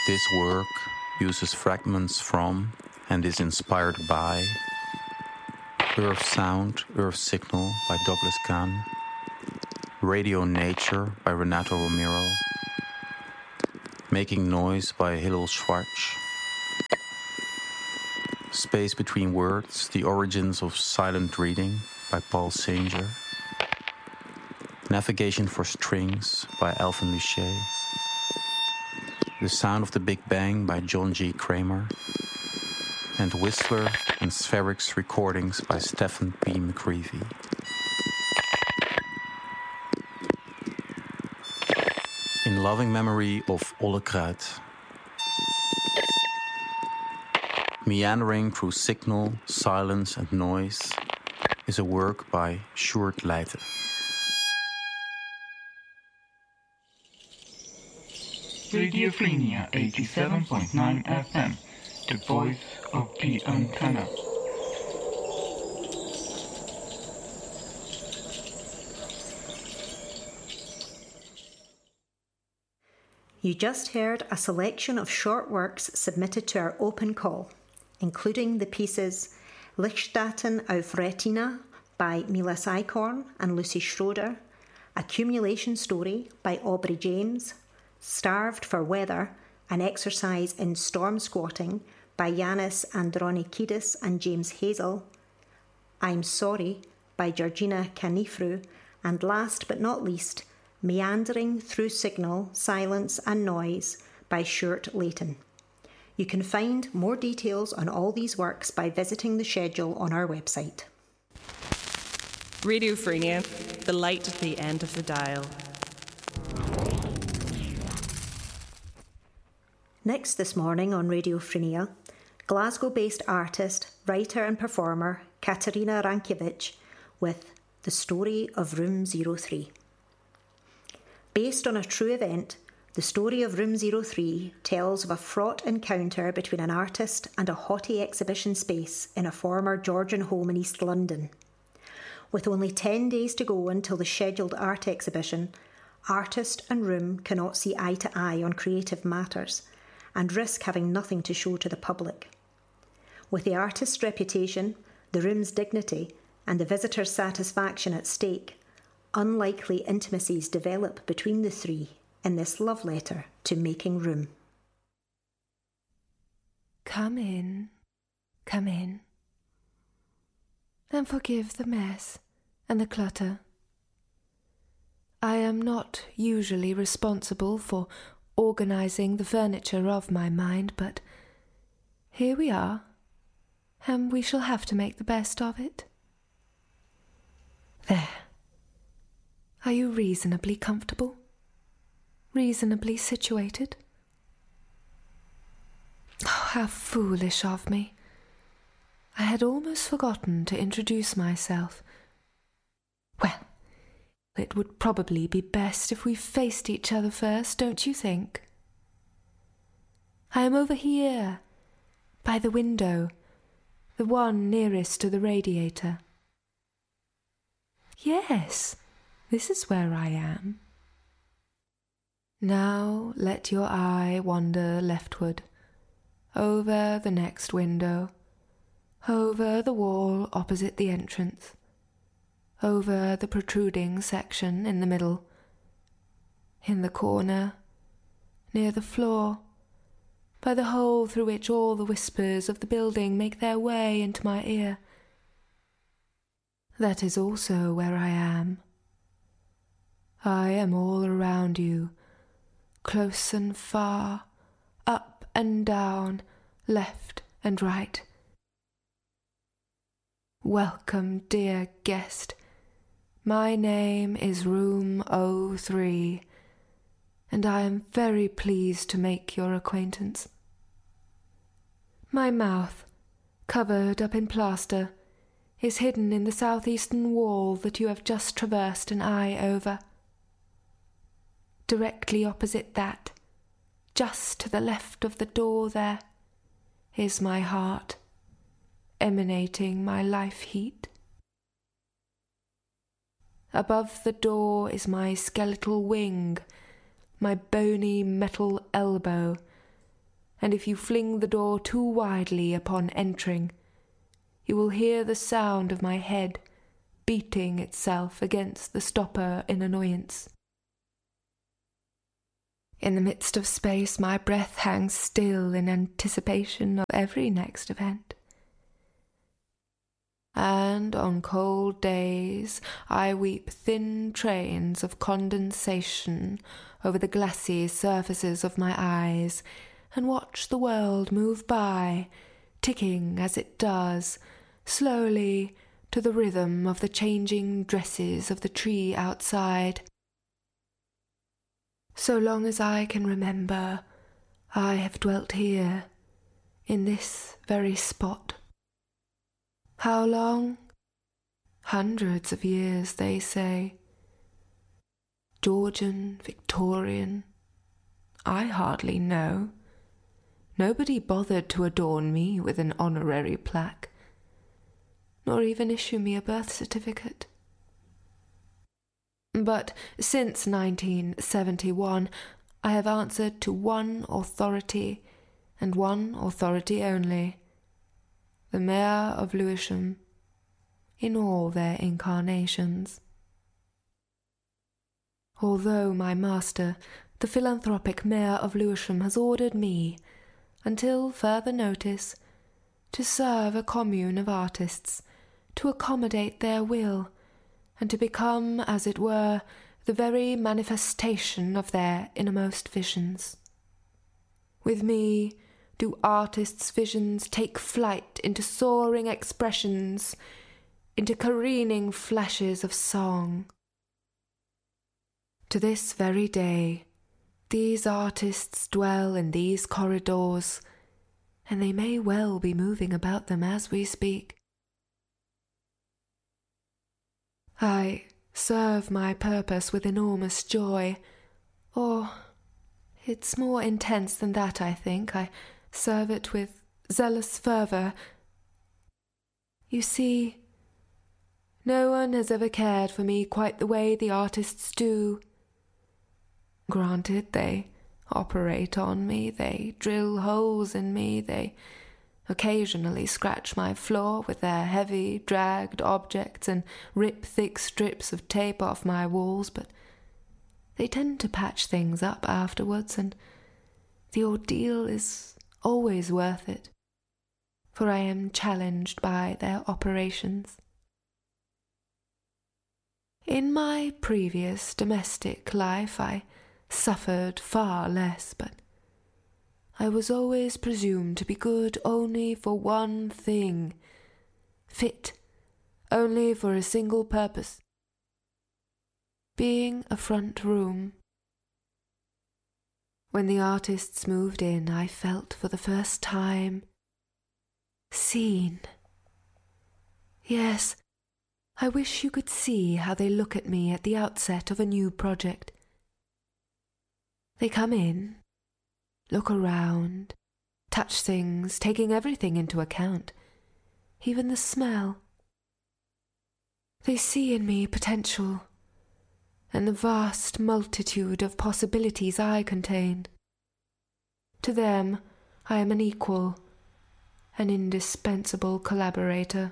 This work uses fragments from and is inspired by Earth Sound, Earth Signal by Douglas Kahn, Radio Nature by Renato Romero, Making Noise by Hillel Schwartz, Space Between Words, The Origins of Silent Reading by Paul Singer, Navigation for Strings by Alvin Luchet, The Sound of the Big Bang by John G. Kramer, and Whistler and Spherix recordings by Stephen P. McCreevy. In loving memory of Olle Kruid. Meandering through signal, silence and noise is a work by Sjoerd Leijten. Radiofrenia 87.9 FM, the voice of the antenna. You just heard a selection of short works submitted to our open call, including the pieces Lichtstatten auf Retina by Milas Eichhorn and Lucy Schroeder, Accumulation Story by Aubrey James, Starved for Weather, an exercise in storm squatting by Yanis Andronikidis and James Hazel, I'm Sorry by Georgina Kanifru, and last but not least, Meandering Through Signal, Silence and Noise by Sjoerd Leijten. You can find more details on all these works by visiting the schedule on our website. Radiofrenia, the light at the end of the dial. Next this morning on Radiofrenia, Glasgow-based artist, writer and performer Katarina Rankiewicz with The Story of Room 03. Based on a true event, the story of Room 03 tells of a fraught encounter between an artist and a haughty exhibition space in a former Georgian home in East London. With only 10 days to go until the scheduled art exhibition, artist and room cannot see eye to eye on creative matters and risk having nothing to show to the public. With the artist's reputation, the room's dignity, and the visitor's satisfaction at stake, unlikely intimacies develop between the three in this love letter to Making Room. Come in, and forgive the mess and the clutter. I am not usually responsible for organising the furniture of my mind, but here we are, and we shall have to make the best of it. There. Are you reasonably comfortable? Reasonably situated? Oh, how foolish of me. I had almost forgotten to introduce myself. Well, it would probably be best if we faced each other first, don't you think? I am over here, by the window, the one nearest to the radiator. Yes, this is where I am. Now let your eye wander leftward, over the next window, over the wall opposite the entrance, over the protruding section in the middle, in the corner, near the floor, by the hole through which all the whispers of the building make their way into my ear. That is also where I am. I am all around you, close and far, up and down, left and right. Welcome, dear guest. My name is Room 03, and I am very pleased to make your acquaintance. My mouth, covered up in plaster, is hidden in the southeastern wall that you have just traversed an eye over. Directly opposite that, just to the left of the door there, is my heart, emanating my life heat. Above the door is my skeletal wing, my bony metal elbow, and if you fling the door too widely upon entering, you will hear the sound of my head beating itself against the stopper in annoyance. In the midst of space, my breath hangs still in anticipation of every next event. And on cold days I weep thin trains of condensation over the glassy surfaces of my eyes, and watch the world move by, ticking as it does, slowly to the rhythm of the changing dresses of the tree outside. So long as I can remember, I have dwelt here, in this very spot. How long? Hundreds of years, they say. Georgian, Victorian, I hardly know. Nobody bothered to adorn me with an honorary plaque, nor even issue me a birth certificate. But since 1971, I have answered to one authority, and one authority only, the Mayor of Lewisham, in all their incarnations. Although my master, the philanthropic Mayor of Lewisham, has ordered me, until further notice, to serve a commune of artists, to accommodate their will, and to become, as it were, the very manifestation of their innermost visions. With me do artists' visions take flight into soaring expressions, into careening flashes of song. To this very day, these artists dwell in these corridors, and they may well be moving about them as we speak. I serve my purpose with enormous joy, or it's more intense than that, I think. I serve it with zealous fervour. You see, no one has ever cared for me quite the way the artists do. Granted, they operate on me, they drill holes in me, they occasionally scratch my floor with their heavy, dragged objects and rip thick strips of tape off my walls, but they tend to patch things up afterwards, and the ordeal is always worth it, for I am challenged by their operations. In my previous domestic life I suffered far less, but I was always presumed to be good only for one thing, fit only for a single purpose, being a front room. When the artists moved in, I felt for the first time seen. Yes, I wish you could see how they look at me at the outset of a new project. They come in, look around, touch things, taking everything into account, even the smell. They see in me potential, and the vast multitude of possibilities I contain. To them, I am an equal, an indispensable collaborator.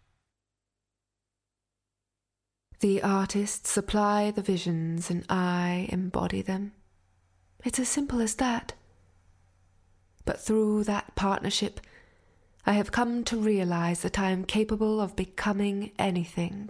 The artists supply the visions, and I embody them. It's as simple as that. But through that partnership, I have come to realize that I am capable of becoming anything.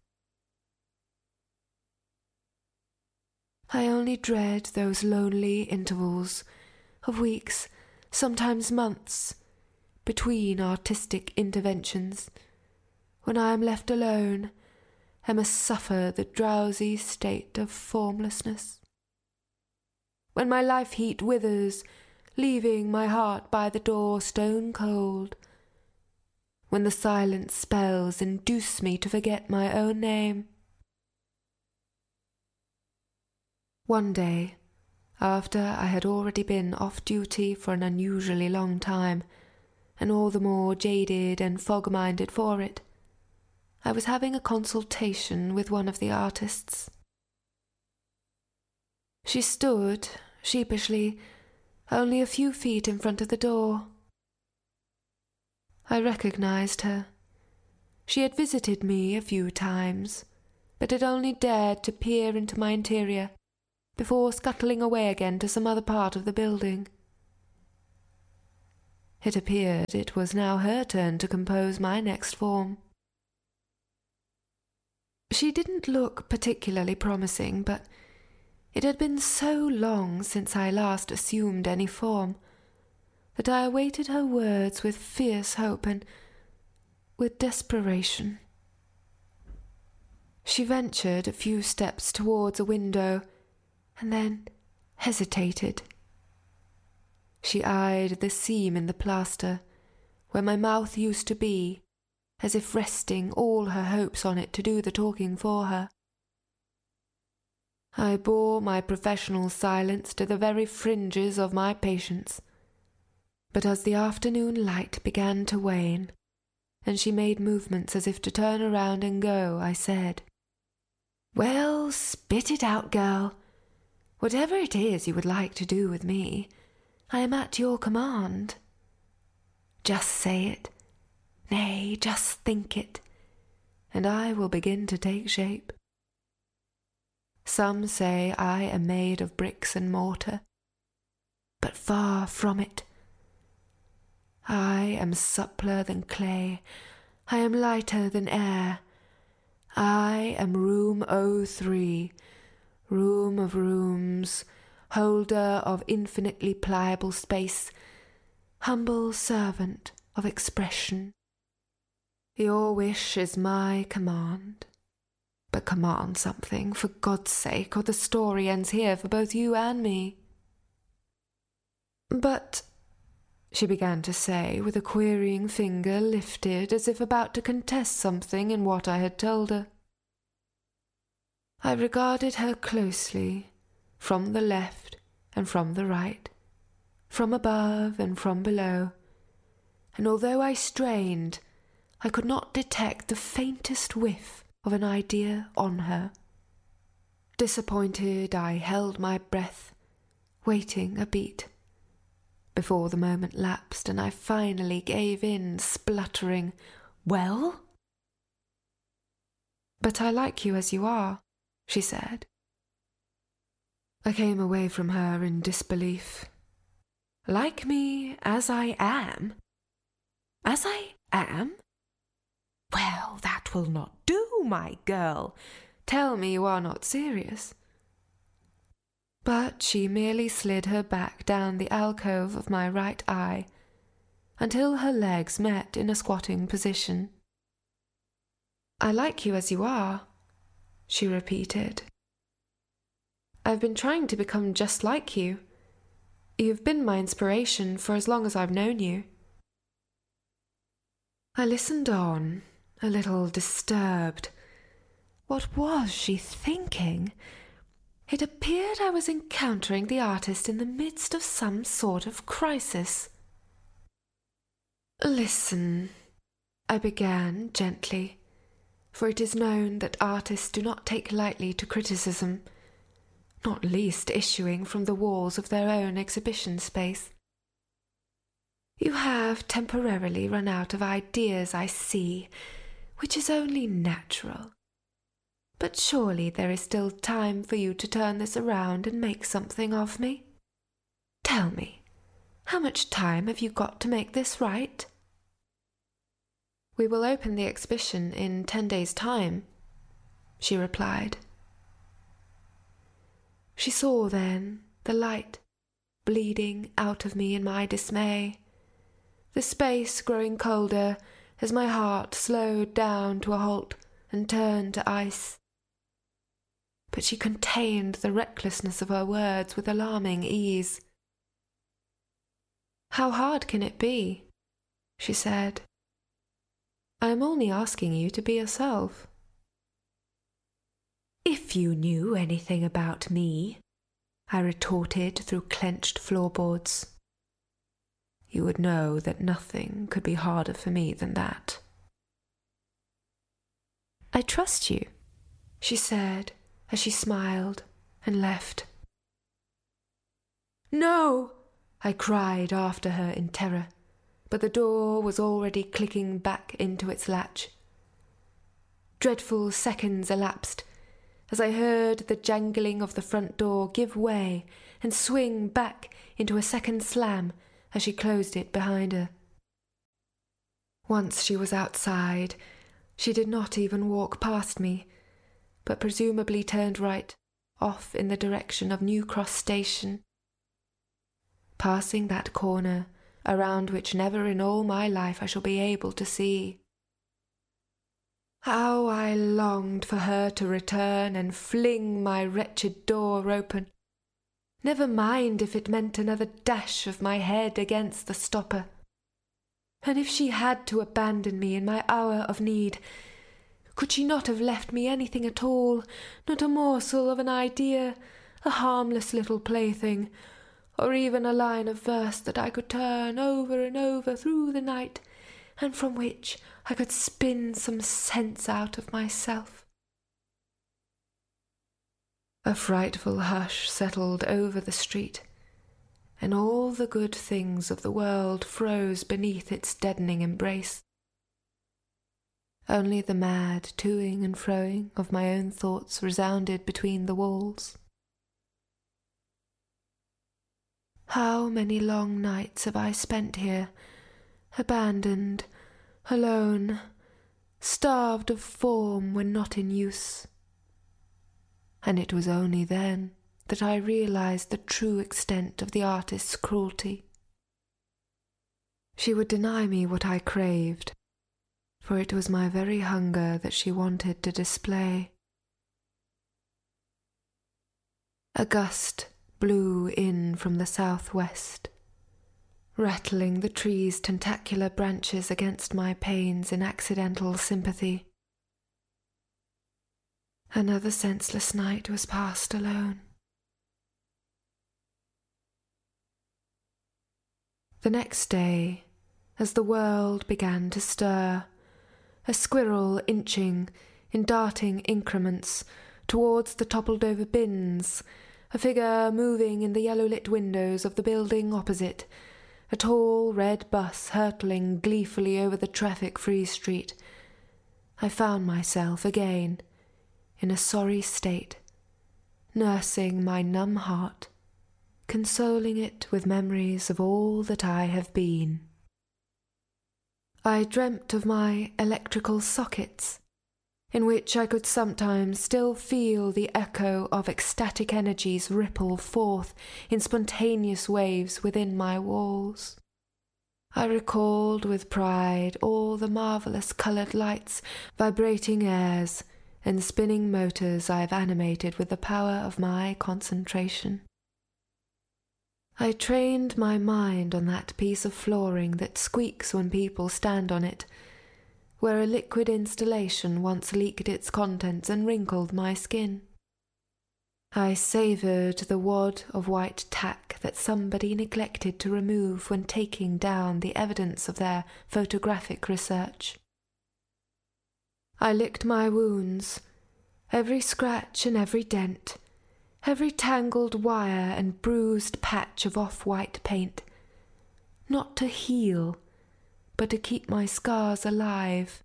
I only dread those lonely intervals of weeks, sometimes months, between artistic interventions, when I am left alone and must suffer the drowsy state of formlessness. When my life heat withers, leaving my heart by the door stone cold. When the silent spells induce me to forget my own name. One day, after I had already been off duty for an unusually long time, and all the more jaded and fog-minded for it, I was having a consultation with one of the artists. She stood, sheepishly, only a few feet in front of the door. I recognized her. She had visited me a few times, but had only dared to peer into my interior before scuttling away again to some other part of the building. It appeared it was now her turn to compose my next form. She didn't look particularly promising, but it had been so long since I last assumed any form that I awaited her words with fierce hope and with desperation. She ventured a few steps towards a window and then hesitated. She eyed the seam in the plaster where my mouth used to be, as if resting all her hopes on it to do the talking for her. I bore my professional silence to the very fringes of my patience, but as the afternoon light began to wane, and she made movements as if to turn around and go, I said, "Well, spit it out, girl. Whatever it is you would like to do with me, I am at your command. Just say it. Nay, just think it, and I will begin to take shape. Some say I am made of bricks and mortar, but far from it. I am suppler than clay, I am lighter than air. I am room 03, room of rooms, holder of infinitely pliable space, humble servant of expression. Your wish is my command. But command something, for God's sake, or the story ends here for both you and me." "But," she began to say, with a querying finger lifted as if about to contest something in what I had told her. I regarded her closely, from the left and from the right, from above and from below, and although I strained, I could not detect the faintest whiff of an idea on her. Disappointed, I held my breath, waiting a beat, before the moment lapsed and I finally gave in, spluttering, "Well?" "But I like you as you are," she said. I came away from her in disbelief. "Like me as I am? As I am? Well, that will not do, my girl. Tell me you are not serious." But she merely slid her back down the alcove of my right eye until her legs met in a squatting position. "I like you as you are," she repeated. "I've been trying to become just like you. You've been my inspiration for as long as I've known you." I listened on, a little disturbed. What was she thinking? It appeared I was encountering the artist in the midst of some sort of crisis. "Listen," I began gently, for it is known that artists do not take lightly to criticism, not least issuing from the walls of their own exhibition space. "You have temporarily run out of ideas, I see, which is only natural. But surely there is still time for you to turn this around and make something of me. Tell me, how much time have you got to make this right?" "We will open the exhibition in 10 days' time," she replied. She saw then the light bleeding out of me in my dismay, the space growing colder as my heart slowed down to a halt and turned to ice. But she contained the recklessness of her words with alarming ease. "How hard can it be?" she said. "I am only asking you to be yourself." "If you knew anything about me," I retorted through clenched floorboards, "you would know that nothing could be harder for me than that." "I trust you," she said as she smiled and left. "No," I cried after her in terror, but the door was already clicking back into its latch. Dreadful seconds elapsed as I heard the jangling of the front door give way and swing back into a second slam as she closed it behind her. Once she was outside, she did not even walk past me, but presumably turned right, off in the direction of New Cross Station. Passing that corner, around which never in all my life I shall be able to see. How I longed for her to return and fling my wretched door open. Never mind if it meant another dash of my head against the stopper. And if she had to abandon me in my hour of need, could she not have left me anything at all, not a morsel of an idea, a harmless little plaything, or even a line of verse that I could turn over and over through the night, and from which I could spin some sense out of myself? A frightful hush settled over the street, and all the good things of the world froze beneath its deadening embrace. Only the mad toing and froing of my own thoughts resounded between the walls. How many long nights have I spent here, abandoned, alone, starved of form when not in use. And it was only then that I realized the true extent of the artist's cruelty. She would deny me what I craved, for it was my very hunger that she wanted to display. A gust blew in from the southwest, rattling the tree's tentacular branches against my pains in accidental sympathy. Another senseless night was passed alone. The next day, as the world began to stir, a squirrel inching in darting increments towards the toppled-over bins, a figure moving in the yellow-lit windows of the building opposite, a tall red bus hurtling gleefully over the traffic-free street, I found myself again in a sorry state, nursing my numb heart, consoling it with memories of all that I have been. I dreamt of my electrical sockets, in which I could sometimes still feel the echo of ecstatic energies ripple forth in spontaneous waves within my walls. I recalled with pride all the marvellous coloured lights, vibrating airs, and spinning motors I have animated with the power of my concentration. I trained my mind on that piece of flooring that squeaks when people stand on it, where a liquid installation once leaked its contents and wrinkled my skin. I savoured the wad of white tack that somebody neglected to remove when taking down the evidence of their photographic research. I licked my wounds, every scratch and every dent, every tangled wire and bruised patch of off-white paint, not to heal, but to keep my scars alive.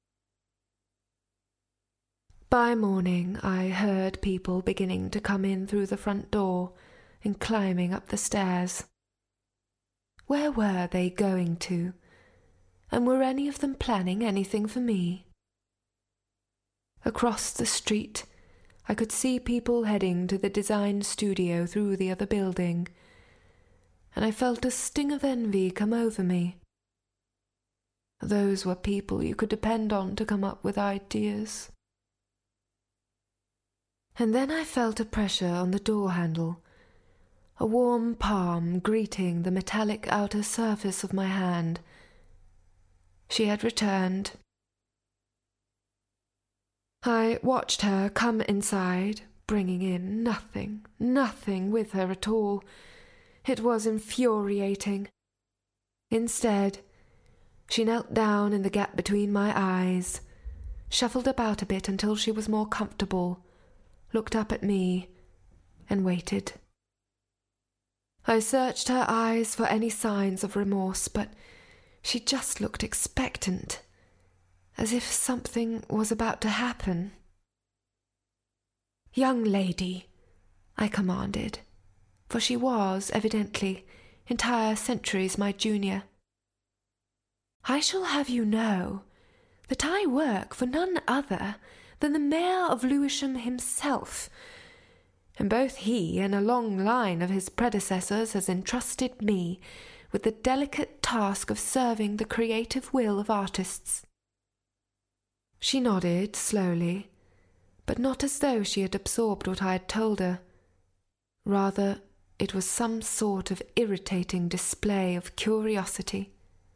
By morning I heard people beginning to come in through the front door and climbing up the stairs. Where were they going to? And were any of them planning anything for me? Across the street, I could see people heading to the design studio through the other building, and I felt a sting of envy come over me. Those were people you could depend on to come up with ideas. And then I felt a pressure on the door handle, a warm palm greeting the metallic outer surface of my hand. She had returned. I watched her come inside, bringing in nothing with her at all. It was infuriating. Instead, she knelt down in the gap between my eyes, shuffled about a bit until she was more comfortable, looked up at me, and waited. I searched her eyes for any signs of remorse, but she just looked expectant, as if something was about to happen. "Young lady," I commanded, for she was, evidently, entire centuries my junior, "I shall have you know that I work for none other than the Mayor of Lewisham himself, and both he and a long line of his predecessors has entrusted me with the delicate task of serving the creative will of artists." She nodded slowly, but not as though she had absorbed what I had told her. Rather, it was some sort of irritating display of curiosity.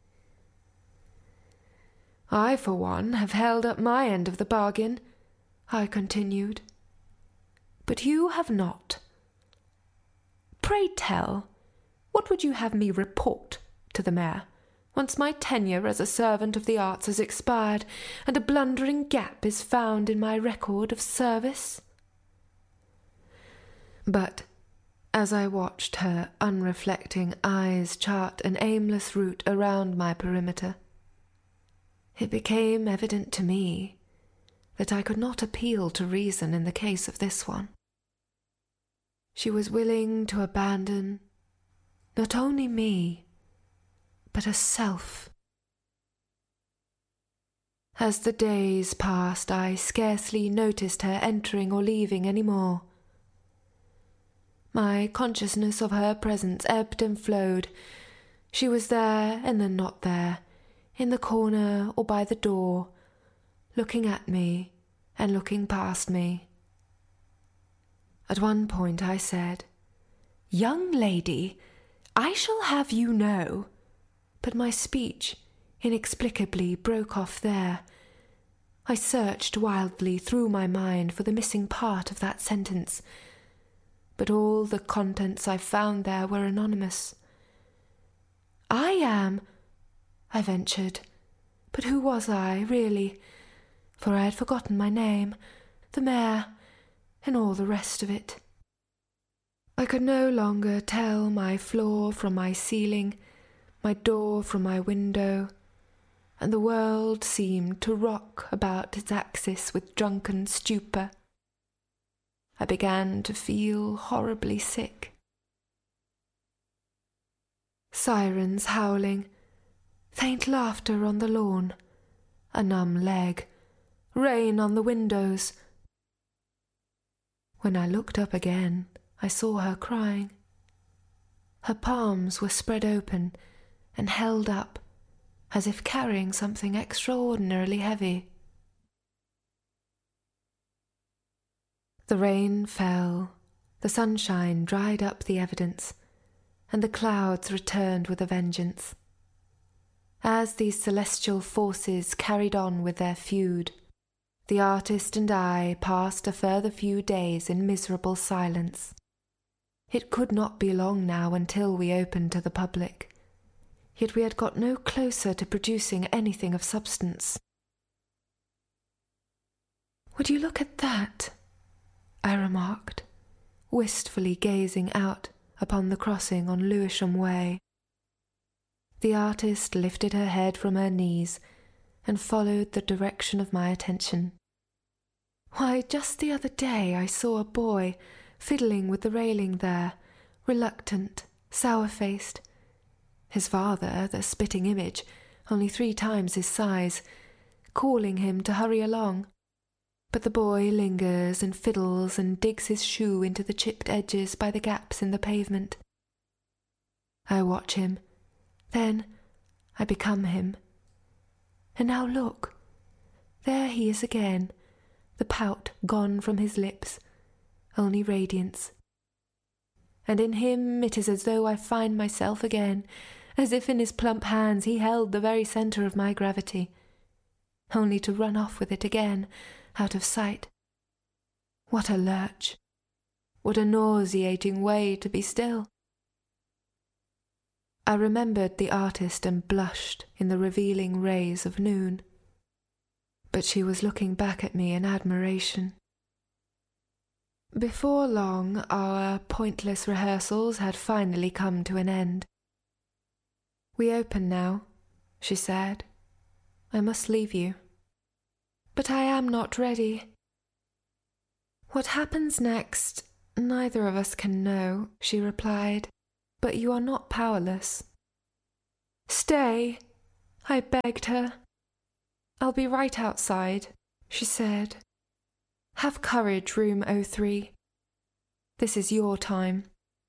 "I, for one, have held up my end of the bargain," I continued, "but you have not. Pray tell, what would you have me report to the mayor, once my tenure as a servant of the arts has expired, and a blundering gap is found in my record of service?" But as I watched her unreflecting eyes chart an aimless route around my perimeter, it became evident to me that I could not appeal to reason in the case of this one. She was willing to abandon not only me, but herself. As the days passed, I scarcely noticed her entering or leaving any more. My consciousness of her presence ebbed and flowed. She was there and then not there, in the corner or by the door, looking at me and looking past me. At one point I said, "Young lady, I shall have you know," but my speech inexplicably broke off there. I searched wildly through my mind for the missing part of that sentence, but all the contents I found there were anonymous. "I am," I ventured, but who was I, really? For I had forgotten my name, the mayor, and all the rest of it. I could no longer tell my floor from my ceiling, my door from my window, and the world seemed to rock about its axis with drunken stupor. I began to feel horribly sick. Sirens howling, faint laughter on the lawn, a numb leg, rain on the windows. When I looked up again, I saw her crying. Her palms were spread open and held up, as if carrying something extraordinarily heavy. The rain fell, the sunshine dried up the evidence, and the clouds returned with a vengeance. As these celestial forces carried on with their feud, the artist and I passed a further few days in miserable silence. It could not be long now until we opened to the public, yet we had got no closer to producing anything of substance. "Would you look at that?" I remarked, wistfully gazing out upon the crossing on Lewisham Way. The artist lifted her head from her knees and followed the direction of my attention. "Why, just the other day I saw a boy fiddling with the railing there, reluctant, sour-faced. His father, the spitting image, only 3 times his size, calling him to hurry along. But the boy lingers and fiddles and digs his shoe into the chipped edges by the gaps in the pavement. I watch him, then I become him. And now look, there he is again, the pout gone from his lips, only radiance. And in him it is as though I find myself again, as if in his plump hands he held the very centre of my gravity, only to run off with it again, out of sight. What a lurch! What a nauseating way to be still! I remembered the artist and blushed in the revealing rays of noon. But she was looking back at me in admiration. Before long, our pointless rehearsals had finally come to an end. "We open now," she said. "I must leave you." "But I am not ready." "What happens next, neither of us can know," she replied, "but you are not powerless." "Stay," I begged her. "I'll be right outside," she said. "Have courage, room 03. This is your time."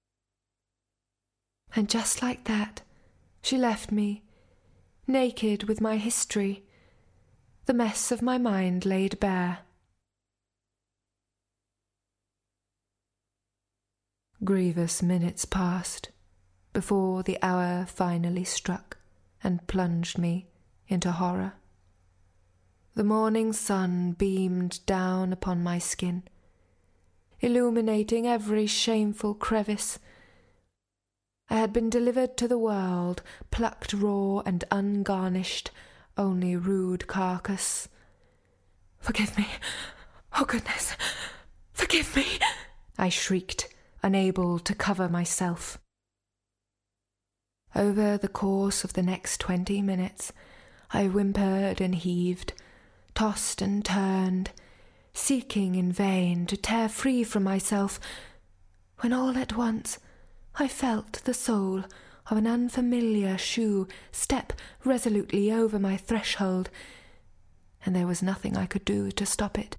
And just like that, she left me, naked with my history, the mess of my mind laid bare. Grievous minutes passed before the hour finally struck and plunged me into horror. The morning sun beamed down upon my skin, illuminating every shameful crevice. I had been delivered to the world, plucked raw and ungarnished, only rude carcass. "Forgive me! Oh, goodness! Forgive me!" I shrieked, unable to cover myself. Over the course of the next 20 minutes, I whimpered and heaved, tossed and turned, seeking in vain to tear free from myself, when all at once I felt the sole of an unfamiliar shoe step resolutely over my threshold, and there was nothing I could do to stop it.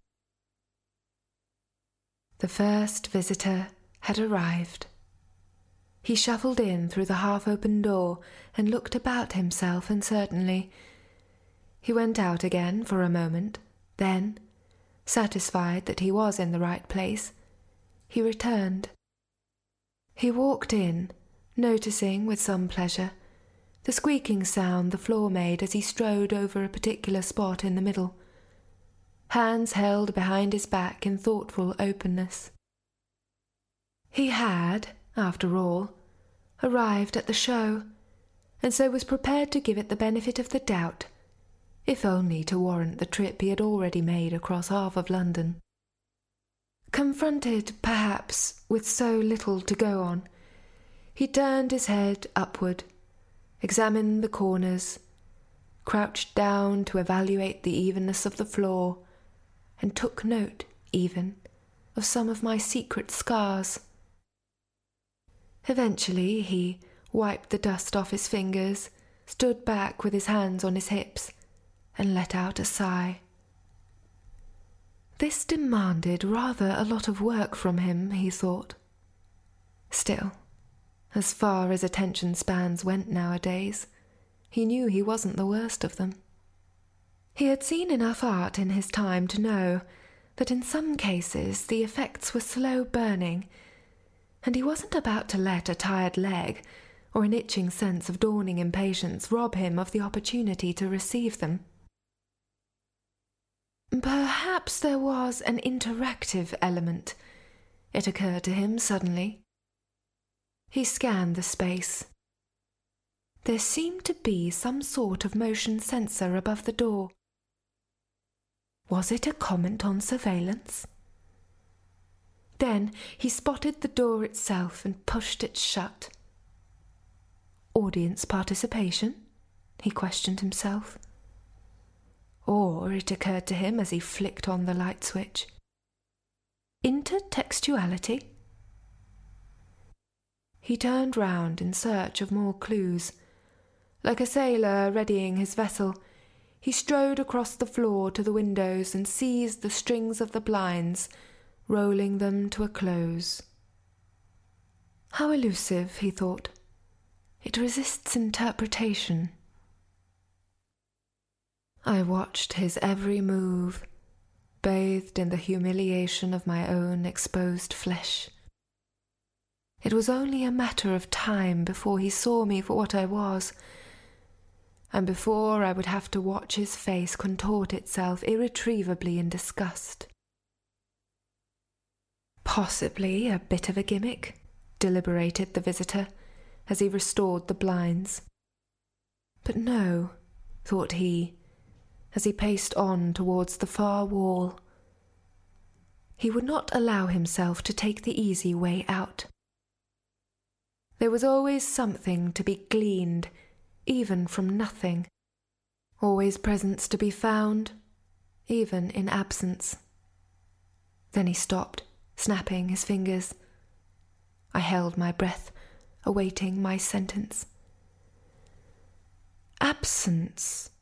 The first visitor had arrived. He shuffled in through the half-open door and looked about himself uncertainly. He went out again for a moment, then, satisfied that he was in the right place, he returned. He walked in, noticing with some pleasure the squeaking sound the floor made as he strode over a particular spot in the middle, hands held behind his back in thoughtful openness. He had, after all, arrived at the show, and so was prepared to give it the benefit of the doubt, if only to warrant the trip he had already made across half of London. Confronted, perhaps, with so little to go on, he turned his head upward, examined the corners, crouched down to evaluate the evenness of the floor, and took note, even, of some of my secret scars. Eventually he wiped the dust off his fingers, stood back with his hands on his hips, and let out a sigh. This demanded rather a lot of work from him, he thought. Still, as far as attention spans went nowadays, he knew he wasn't the worst of them. He had seen enough art in his time to know that in some cases the effects were slow burning, and he wasn't about to let a tired leg or an itching sense of dawning impatience rob him of the opportunity to receive them. Perhaps there was an interactive element, it occurred to him suddenly. He scanned the space. There seemed to be some sort of motion sensor above the door. Was it a comment on surveillance? Then he spotted the door itself and pushed it shut. Audience participation? He questioned himself. Or, it occurred to him as he flicked on the light switch, intertextuality? He turned round in search of more clues. Like a sailor readying his vessel, he strode across the floor to the windows and seized the strings of the blinds, rolling them to a close. How elusive, he thought. It resists interpretation. I watched his every move, bathed in the humiliation of my own exposed flesh. It was only a matter of time before he saw me for what I was, and before I would have to watch his face contort itself irretrievably in disgust. Possibly a bit of a gimmick, deliberated the visitor, as he restored the blinds. But no, thought he, as he paced on towards the far wall. He would not allow himself to take the easy way out. There was always something to be gleaned, even from nothing. Always presence to be found, even in absence. Then he stopped, snapping his fingers. I held my breath, awaiting my sentence. Absence